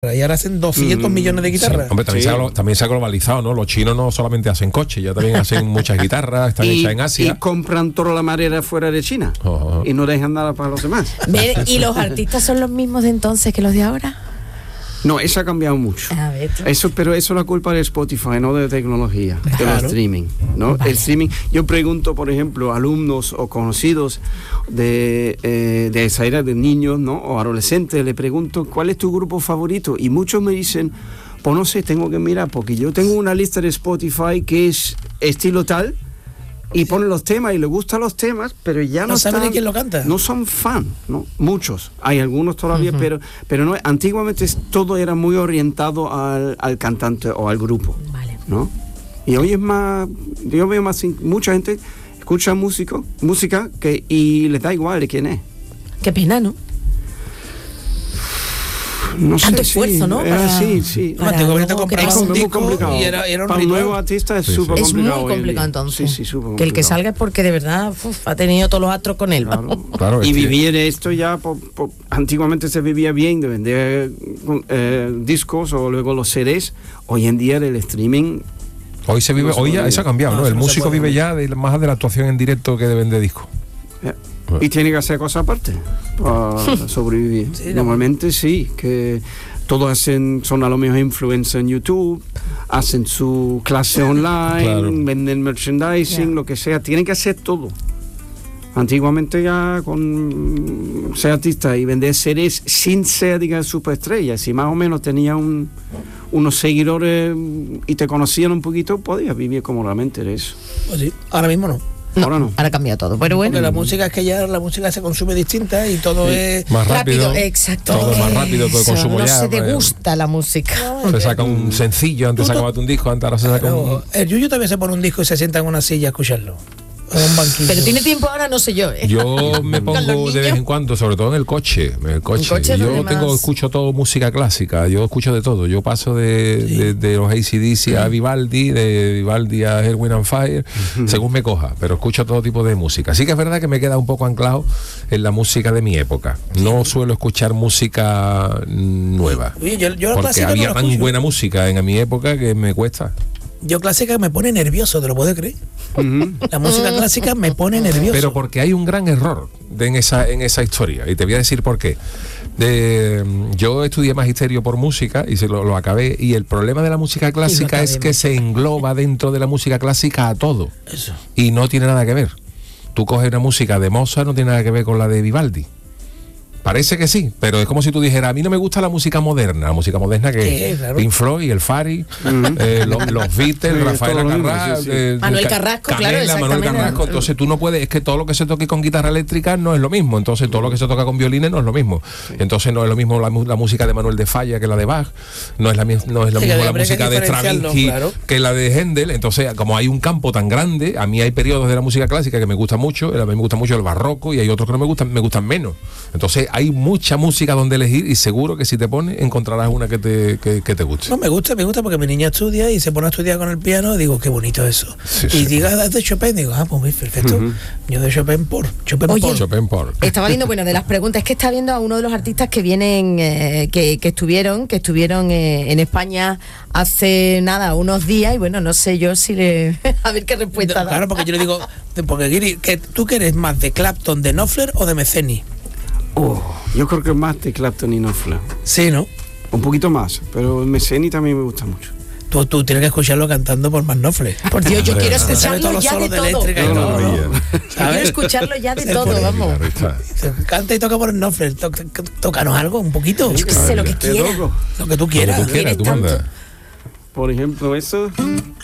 Y ahora hacen 200 millones de guitarras. Sí. Hombre, también se ha globalizado, ¿no? Los chinos no solamente hacen coches, ya también hacen muchas guitarras, están hechas en Asia. Y compran toda la madera fuera de China. Y no dejan nada para los demás. ¿Y los artistas son los mismos de entonces que los de ahora? No, eso ha cambiado mucho. Pero eso es la culpa de Spotify, no de tecnología, del streaming, ¿no? Vale. El streaming. Yo pregunto, por ejemplo, alumnos o conocidos de esa era de niños, ¿no? O adolescentes, le pregunto ¿cuál es tu grupo favorito? Y muchos me dicen, pues no sé, tengo que mirar porque yo tengo una lista de Spotify que es estilo tal. Y ponen los temas y les gustan los temas, pero ya no saben ni quién lo canta. No son fan, ¿no? Muchos. Hay algunos todavía, pero no. Antiguamente todo era muy orientado al cantante o al grupo, ¿no? Y hoy es más, yo veo más, mucha gente escucha música y les da igual de quién es. Qué pena, ¿no? No sé, tanto esfuerzo, ¿no? Sí. Antiguamente comprabas un disco y era un para un nuevo artista es súper complicado. Es muy complicado entonces. Sí, súper complicado. Que el que salga es porque de verdad ha tenido todos los astros con él. Claro, y vivir esto ya, antiguamente se vivía bien de vender discos o luego los CDs. Hoy en día del streaming... Hoy se vive, hoy ya eso ha cambiado, ¿no? El músico vive ya más de la actuación en directo que de vender discos. Y tiene que hacer cosas aparte para sobrevivir. Normalmente sí, que todos son a lo mejor influencers en YouTube, hacen su clase online, venden merchandising, lo que sea, tienen que hacer todo. Antiguamente ya con ser artista y vender series sin ser, digamos, superestrella, si más o menos tenía unos seguidores y te conocían un poquito, podías vivir cómodamente de eso. Pues sí, ahora mismo no. Ahora ha cambiado todo, pero bueno. Porque la música es que ya la música se consume distinta y todo es más rápido. Exacto. Todo más rápido, todo el consumo no ya. se degusta la música. Se saca un sencillo, antes sacabas un disco, ahora se saca un... El Yuyu también se pone un disco y se sienta en una silla a escucharlo. Un banquillo. Pero tiene tiempo ahora, no sé yo. Yo me pongo de vez en cuando, sobre todo en el coche. Yo escucho todo música clásica, yo escucho de todo. Yo paso de los AC/DC a Vivaldi, de Vivaldi a Erwin and Fire, según me coja, pero escucho todo tipo de música. Sí que es verdad que me queda un poco anclado en la música de mi época. No suelo escuchar música nueva, porque había tan buena música en mi época que me cuesta. Yo clásica me pone nervioso, ¿te lo puedes creer? La música clásica me pone nervioso. Pero porque hay un gran error en esa historia, y te voy a decir por qué. Yo estudié magisterio por música y lo acabé, y el problema de la música clásica es que se engloba dentro de la música clásica a todo. Eso. Y no tiene nada que ver. Tú coges una música de Mozart, no tiene nada que ver con la de Vivaldi. Parece que sí, pero es como si tú dijeras, a mí no me gusta la música moderna. La música moderna que claro. Pink Floyd, el Fari, los Beatles, Rafael Carrasco, Manuel Carrasco, Canela, Manuel Carrasco. Entonces tú no puedes, es que todo lo que se toque con guitarra eléctrica no es lo mismo. Entonces todo lo que se toca con violines no es lo mismo. Entonces no es lo mismo la música de Manuel de Falla que la de Bach. No es lo mismo la música de Stravinsky que la de Händel. Entonces, como hay un campo tan grande, a mí hay periodos de la música clásica que me gustan mucho. A mí me gusta mucho el barroco y hay otros que no me gustan menos. Entonces hay mucha música donde elegir y seguro que si te pones encontrarás una que te guste. No, me gusta porque mi niña estudia y se pone a estudiar con el piano y digo, qué bonito eso. Y diga de Chopin, digo, pues perfecto. Yo de Chopin por. Estaba viendo, de las preguntas, es que está viendo a uno de los artistas que vienen, que estuvieron en España hace unos días, y no sé yo si le... a ver qué respuesta da. Claro, porque yo le digo, porque Guiri, ¿tú qué eres más, de Clapton, de Knopfler o de Meceni? Yo creo que más de Clapton y Knopfler. Sí, ¿no? Un poquito más, pero Meceni también me gusta mucho. Tú tienes que escucharlo cantando por más Knopfler. Por Dios, yo quiero escucharlo ya de todo. Quiero escucharlo ya de todo, vamos. Canta y toca por Knopfler. Tócanos algo, un poquito. Yo qué sé, lo que quieras. Lo que tú quieras. Tú manda. Por ejemplo, eso...